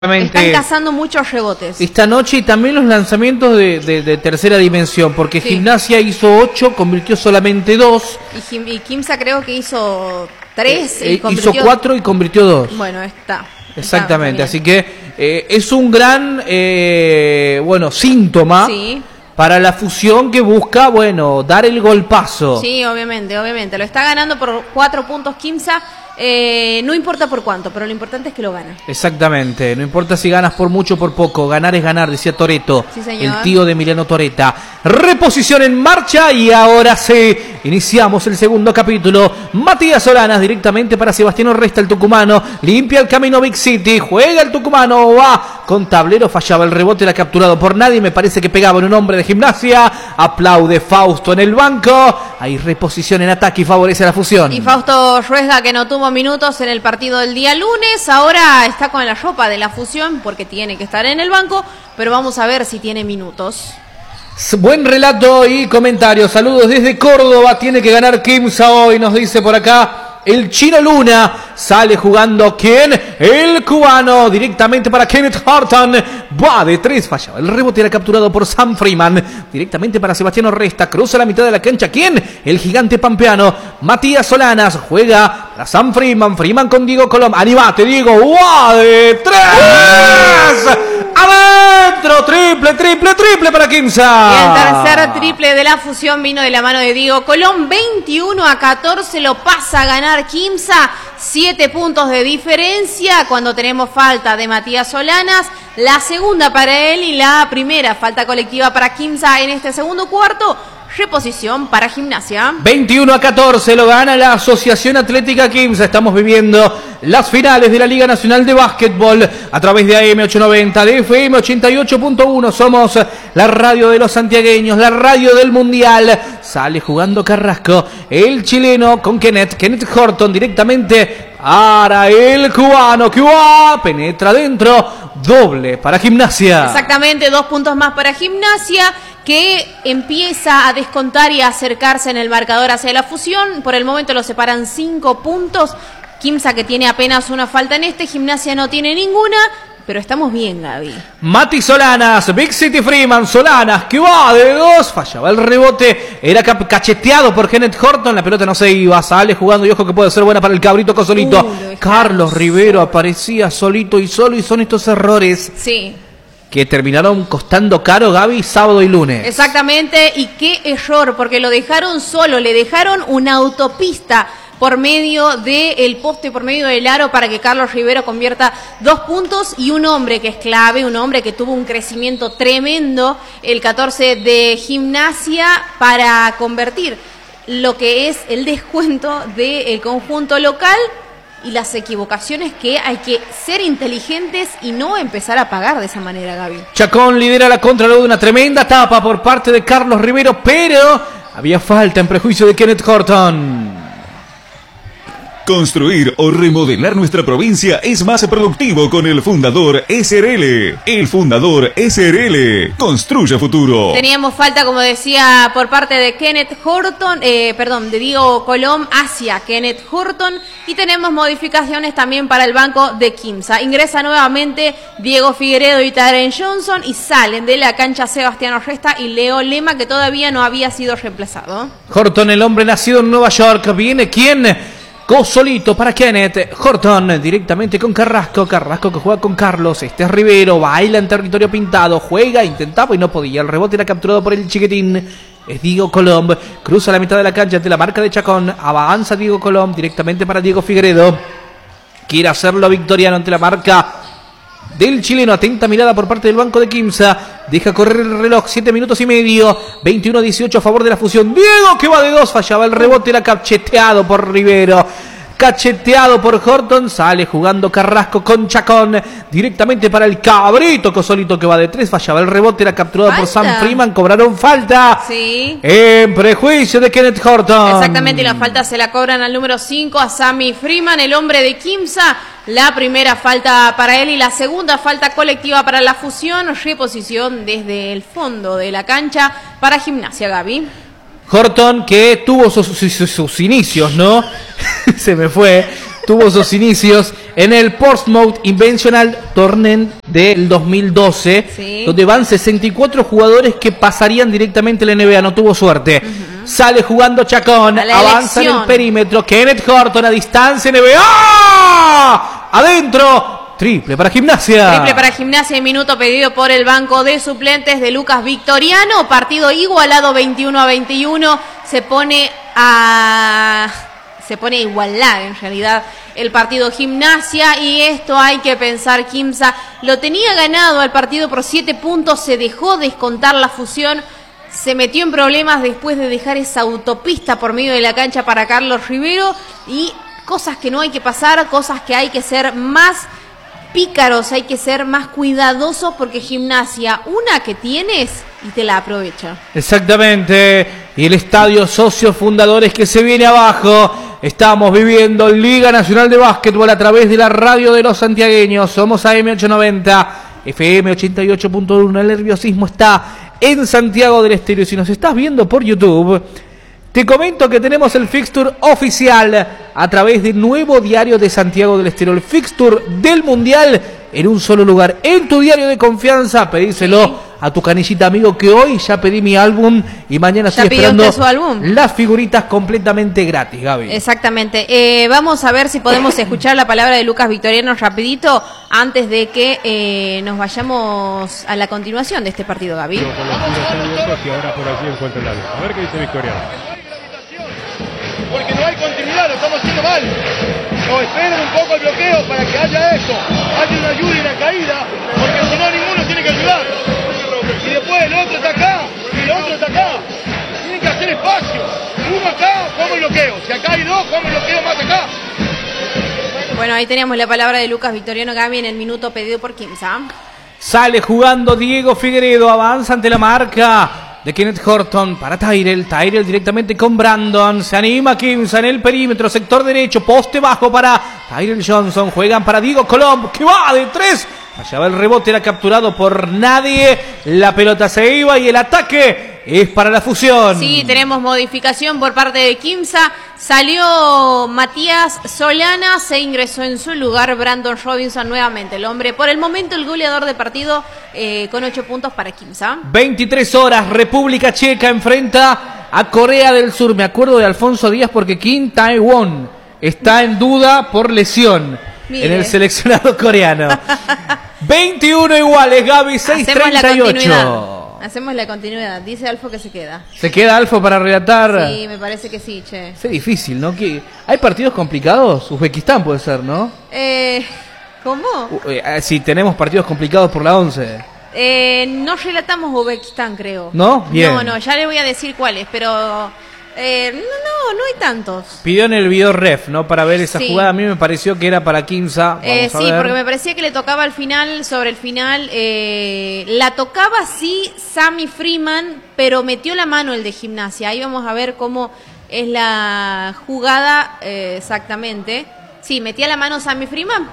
Están cazando muchos rebotes. Esta noche y también los lanzamientos de tercera dimensión, porque sí. Gimnasia hizo 8, convirtió solamente 2. Y Quimsa creo que hizo 3. Hizo 4 y convirtió 2. Bueno, está. Exactamente, así que es un gran síntoma para la fusión que busca, dar el golpazo. Sí, obviamente. Lo está ganando por 4 puntos Quimsa. No importa por cuánto, pero lo importante es que lo gana. Exactamente, no importa si ganas por mucho o por poco, ganar es ganar, decía Toretto, sí, el tío de Emiliano Toretta. Reposición en marcha y ahora sí, iniciamos el segundo capítulo. Matías Solanas directamente para Sebastián Orresta, el tucumano, limpia el camino Big City, juega el tucumano, va con tablero, fallaba el rebote, era capturado por nadie, me parece que pegaba en un hombre de Gimnasia, aplaude Fausto en el banco, hay reposición en ataque y favorece a la fusión. Y Fausto Ruesga, que no tuvo minutos en el partido del día lunes, ahora está con la ropa de la fusión porque tiene que estar en el banco, pero vamos a ver si tiene minutos. Buen relato y comentario. Saludos desde Córdoba. Tiene que ganar Quimsa hoy, nos dice por acá el Chino Luna. Sale jugando ¿quién? El cubano. Directamente para Kenneth Horton. Va de 3, fallaba. El rebote era capturado por Sam Freeman. Directamente para Sebastián Orresta. Cruza la mitad de la cancha. ¿Quién? El gigante pampeano. Matías Solanas juega a Sam Freeman. Freeman con Diego Colom. Animate, Diego. ¡Wow! De 3. ¡Adentro! Triple para Quimsa. Y el tercer triple de la fusión vino de la mano de Diego Colom. 21-14 lo pasa a ganar Quimsa. 7 puntos de diferencia cuando tenemos falta de Matías Solanas. La segunda para él y la primera falta colectiva para Quimsa en este segundo cuarto. Reposición para Gimnasia. 21-14 lo gana la Asociación Atlética Quimsa. Estamos viviendo las finales de la Liga Nacional de Básquetbol a través de AM890, de FM 88.1. Somos la radio de los santiagueños, la radio del Mundial. Sale jugando Carrasco, el chileno con Kenneth Horton directamente para el cubano. Cuba penetra dentro. Doble para Gimnasia. Exactamente, 2 puntos más para Gimnasia, que empieza a descontar y a acercarse en el marcador hacia la fusión. Por el momento lo separan 5 puntos. Quimsa, que tiene apenas una falta en Gimnasia no tiene ninguna. Pero estamos bien, Gaby. Mati Solanas, Big City Freeman, Solanas, que va de 2, fallaba el rebote, era cacheteado por Kenneth Horton, la pelota no se iba, sale jugando y ojo que puede ser buena para el cabrito Cosolito. Carlos Rivero aparecía solito y solo, y son estos errores. Sí. Que terminaron costando caro, Gaby, sábado y lunes. Exactamente, y qué error, porque lo dejaron solo, le dejaron una autopista por medio del poste, por medio del aro, para que Carlos Rivero convierta 2 puntos, y un hombre que es clave, un hombre que tuvo un crecimiento tremendo, el 14 de Gimnasia, para convertir lo que es el descuento del conjunto local y las equivocaciones, que hay que ser inteligentes y no empezar a pagar de esa manera, Gaby. Chacón lidera la contra luego de una tremenda tapa por parte de Carlos Rivero, pero había falta en prejuicio de Kenneth Horton. Construir o remodelar nuestra provincia es más productivo con el Fundador SRL. El Fundador SRL construye futuro. Teníamos falta, como decía, por parte de Kenneth Horton, de Diego Colom hacia Kenneth Horton, y tenemos modificaciones también para el banco de Quimsa. Ingresa nuevamente Diego Figueredo y Taren Johnson, y salen de la cancha Sebastián Orresta y Leo Lema, que todavía no había sido reemplazado. Horton, el hombre nacido en Nueva York, viene ¿quién? Solito para Kenneth Horton, directamente con Carrasco que juega con Carlos, este es Rivero, baila en territorio pintado, juega, intentaba y no podía, el rebote era capturado por el chiquitín, es Diego Colom, cruza la mitad de la cancha ante la marca de Chacón, avanza Diego Colom directamente para Diego Figueredo, quiere hacerlo victoriano ante la marca del chileno. Atenta mirada por parte del banco de Quimsa, deja correr el reloj, 7 minutos y medio, 21-18 a favor de la fusión. Diego, que va de 2, fallaba el rebote, era cacheteado por Rivero, cacheteado por Horton, sale jugando Carrasco con Chacón, directamente para el cabrito Cosolito, que va de 3, fallaba el rebote, era capturado por Sam Freeman, cobraron falta. Sí. En prejuicio de Kenneth Horton. Exactamente, y la falta se la cobran al número 5 a Sammy Freeman, el hombre de Quimsa. La primera falta para él y la segunda falta colectiva para la fusión. Reposición desde el fondo de la cancha para Gimnasia, Gaby. Horton, que tuvo sus inicios, ¿no? Se me fue. tuvo sus inicios en el Portsmouth Invitational Tournament del 2012, Sí. donde van 64 jugadores que pasarían directamente a la NBA. No tuvo suerte. Sale jugando Chacón, A la avanza en elección. el perímetro. Kenneth Horton a distancia, NBA. Adentro. Triple para Gimnasia. Triple para Gimnasia y minuto pedido por el banco de suplentes de Lucas Victoriano. Partido igualado 21-21. Se pone a igualar en realidad el partido Gimnasia, y esto hay que pensar, Quimsa lo tenía ganado al partido por 7 puntos, se dejó descontar la fusión, se metió en problemas después de dejar esa autopista por medio de la cancha para Carlos Rivero, y cosas que no hay que pasar, cosas que hay que ser más pícaros, hay que ser más cuidadosos, porque Gimnasia, una que tienes y te la aprovecha. Exactamente. Y el estadio Socios Fundadores que se viene abajo. Estamos viviendo Liga Nacional de Básquetbol a través de la radio de los santiagueños. Somos AM890, FM 88.1. El nerviosismo está en Santiago del Estero. Y si nos estás viendo por YouTube, te comento que tenemos el fixture oficial a través de Nuevo Diario de Santiago del Estero. El fixture del Mundial en un solo lugar. En tu diario de confianza, pedíselo a tu canillita amigo, que hoy ya pedí mi álbum y mañana estoy pidió esperando usted su álbum. las figuritas completamente gratis, Gaby. Exactamente. Vamos a ver si podemos escuchar la palabra de Lucas Victoriano rapidito antes de que nos vayamos a la continuación de este partido, Gaby. Con los tiros abiertos y ahora por allí encuentra la luz. A ver qué dice Victoriano. Porque no hay continuidad, lo estamos haciendo mal. No, esperen un poco el bloqueo para que haya eso. Haya una ayuda y una caída, porque si no ninguno tiene que ayudar. Y después el otro está acá, y el otro está acá. Tienen que hacer espacio. Uno acá, pongo el bloqueo. Si acá hay dos, pongo el bloqueo más acá. Bueno, ahí teníamos la palabra de Lucas Victoriano, Gaby, en el minuto pedido por Quimsa. Sale jugando Diego Figueredo, avanza ante la marca de Kenneth Horton para Tyrell. Tyrell directamente con Brandon. Se anima Quimsa en el perímetro, sector derecho, poste bajo para Tyrell Johnson. Juegan para Diego Colombo, que va de 3. Allá va el rebote, era capturado por nadie. La pelota se iba y el ataque es para la fusión. Sí, tenemos modificación por parte de Quimsa. Salió Matías Solana, se ingresó en su lugar Brandon Robinson nuevamente. El hombre, por el momento, el goleador de partido con 8 puntos para Quimsa. 23 horas, República Checa enfrenta a Corea del Sur. Me acuerdo de Alfonso Díaz porque Kim Tae-won está en duda por lesión. Mire. En el seleccionado coreano. 21 iguales, Gaby, Hacemos la 6:38. continuidad. Hacemos la continuidad. Dice Alfo que se queda. ¿Se queda Alfo para relatar? Sí, me parece que sí, che. Es difícil, ¿no? ¿Hay partidos complicados? Uzbekistán puede ser, ¿no? ¿Cómo? Si tenemos partidos complicados por la 11. No relatamos Uzbekistán, creo. ¿No? Bien. No, ya le voy a decir cuáles, pero no hay tantos. Pidió en el video ref, ¿no? Para ver esa Sí. jugada. A mí me pareció que era para Quimsa. Vamos a Sí, ver. porque me parecía que le tocaba al final, sobre el final, la tocaba sí Sammy Freeman, pero metió la mano el de Gimnasia. Ahí vamos a ver cómo es la jugada exactamente. Sí, metía la mano Sammy Freeman.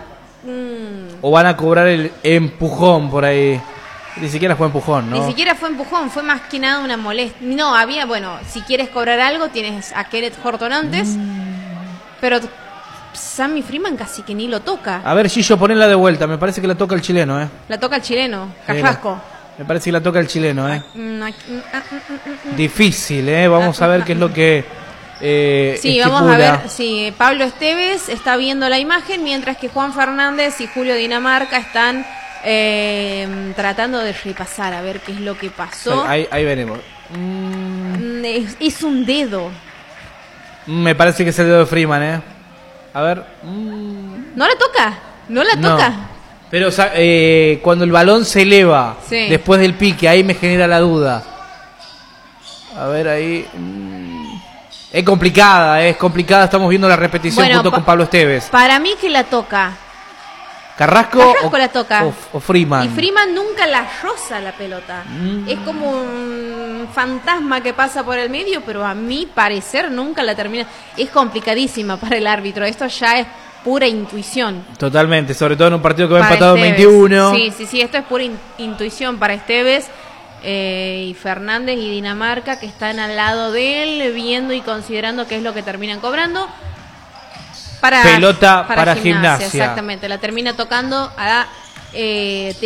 O van a cobrar el empujón por ahí. Ni siquiera fue empujón, ¿no? Ni siquiera fue empujón, fue más que nada una molestia. No, había, bueno, si quieres cobrar algo, tienes a Kenneth Horton antes, pero Sammy Freeman casi que ni lo toca. A ver, Gillo, ponela de vuelta. Me parece que la toca el chileno, ¿eh? La toca el chileno, Carrasco. Me parece que la toca el chileno, ¿eh? Mm. Difícil, ¿eh? Vamos a ver qué es lo que Sí, estipula. vamos a ver. Sí, Pablo Esteves está viendo la imagen, mientras que Juan Fernández y Julio Dinamarca están tratando de repasar a ver qué es lo que pasó. Ahí veremos. Es un dedo. Me parece que es el dedo de Freeman, ¿eh? A ver. No la toca, no la No. toca. Pero o sea, cuando el balón se eleva Sí. después del pique, ahí me genera la duda. A ver ahí. Es complicada, Estamos viendo la repetición Bueno, junto con Pablo Esteves. Para mí que la toca. Carrasco la toca. o Freeman. Y Freeman nunca la roza la pelota. Es como un fantasma que pasa por el medio, pero a mi parecer nunca la termina. Es complicadísima para el árbitro. Esto ya es pura intuición. Totalmente, sobre todo en un partido que va para empatado en Esteves. 21. Sí, esto es pura intuición para Esteves. Y Fernández y Dinamarca, que están al lado de él, viendo y considerando qué es lo que terminan cobrando. pelota para gimnasia. Exactamente, la termina tocando a